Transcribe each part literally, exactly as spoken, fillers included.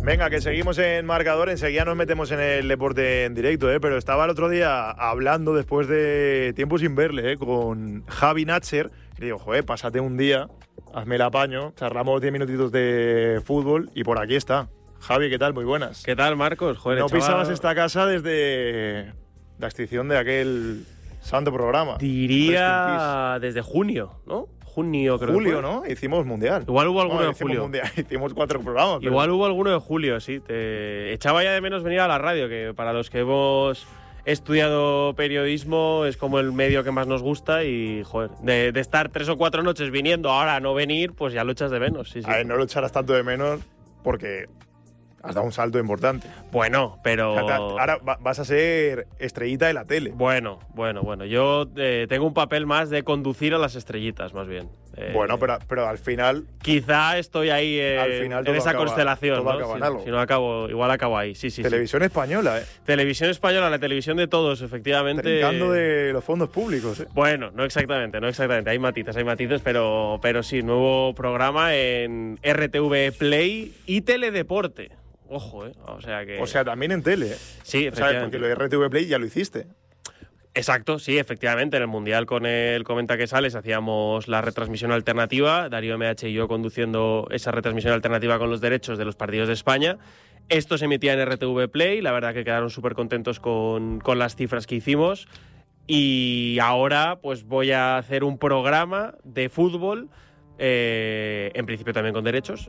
Venga, que seguimos en marcador, enseguida nos metemos en el deporte en directo, ¿eh? Pero estaba el otro día hablando, después de tiempo sin verle, ¿eh? Con Javi Natcher, y le digo, joder, pásate un día, hazme el apaño, charlamos diez minutitos de fútbol y por aquí está. Javi, ¿qué tal? Muy buenas. ¿Qué tal, Marcos? Joder, no chaval... pisabas esta casa desde la extinción de aquel santo programa. Diría desde junio, ¿no? Junio, creo Julio, que fue. ¿no? Hicimos mundial. Igual hubo alguno no, de hicimos julio. Mundial. Hicimos cuatro programas. Pero... Igual hubo alguno de julio, sí. Te echaba ya de menos venir a la radio, que para los que hemos estudiado periodismo es como el medio que más nos gusta y, joder, de, de estar tres o cuatro noches viniendo, ahora no venir, pues ya lo echas de menos. Sí, sí. A ver, no lo echarás tanto de menos porque has dado un salto importante. Bueno, pero... O sea, ahora vas a ser estrellita de la tele. Bueno, bueno, bueno. Yo eh, tengo un papel más de conducir a las estrellitas, más bien. Eh, bueno, pero, pero al final... Quizá estoy ahí eh, al final en esa acaba, constelación, todo ¿no? acaba en Si, algo. si no acabo, igual acabo ahí, sí, sí. Televisión sí. española, ¿eh? Televisión española, la televisión de todos, efectivamente. Trincando de los fondos públicos, ¿eh? Bueno, no exactamente, no exactamente. Hay matices, hay matices, pero, pero sí, nuevo programa en R T V Play y Teledeporte. Ojo, ¿eh? O sea que... O sea, también en tele, ¿eh? Sí, ¿Sabes? Porque lo de R T V Play ya lo hiciste. Exacto, sí, efectivamente. En el Mundial con el Comenta que Sales hacíamos la retransmisión alternativa, Darío M H y yo conduciendo esa retransmisión alternativa con los derechos de los partidos de España. Esto se emitía en R T V Play, la verdad que quedaron súper contentos con, con las cifras que hicimos. Y ahora pues voy a hacer un programa de fútbol, eh, en principio también con derechos,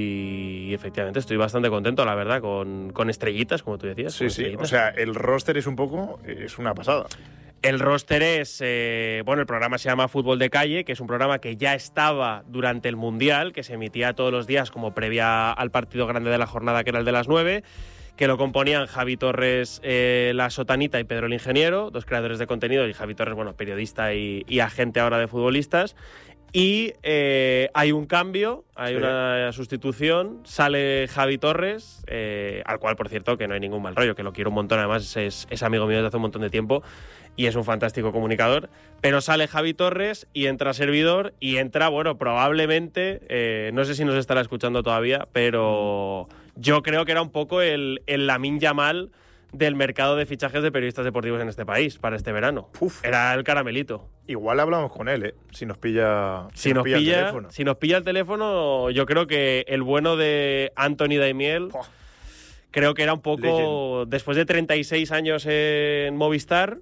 y efectivamente estoy bastante contento, la verdad, con, con estrellitas, como tú decías. Sí, sí, o sea, el roster es un poco, es una pasada. El roster es, eh, bueno, el programa se llama Fútbol de Calle, que es un programa que ya estaba durante el Mundial, que se emitía todos los días como previa al partido grande de la jornada, que era el de las nueve, que lo componían Javi Torres, eh, La Sotanita y Pedro el Ingeniero, dos creadores de contenido, y Javi Torres, bueno, periodista y, y agente ahora de futbolistas. Y eh, hay un cambio, hay sí. una sustitución, sale Javi Torres, eh, al cual, por cierto, que no hay ningún mal rollo, que lo quiero un montón, además es, es amigo mío desde hace un montón de tiempo y es un fantástico comunicador, pero sale Javi Torres y entra servidor y entra, bueno, probablemente, eh, no sé si nos estará escuchando todavía, pero yo creo que era un poco el, el Lamine Yamal del mercado de fichajes de periodistas deportivos en este país para este verano. Uf. Era el caramelito. Igual hablamos con él, ¿eh? Si nos pilla, si si nos, nos pilla, pilla el teléfono. Si nos pilla el teléfono, yo creo que el bueno de Anthony Daimiel, oh. creo que era un poco, Legend. Después de treinta y seis años en Movistar,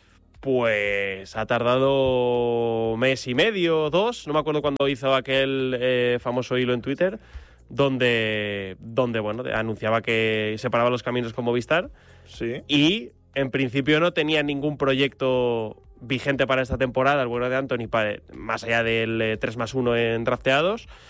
pues ha tardado mes y medio, dos, no me acuerdo cuándo hizo aquel eh, famoso hilo en Twitter, donde, donde bueno, anunciaba que separaba los caminos con Movistar. Sí. Y en principio no tenía ningún proyecto vigente para esta temporada, el bueno de Anthony, para, más allá del eh, tres más uno en drafteados.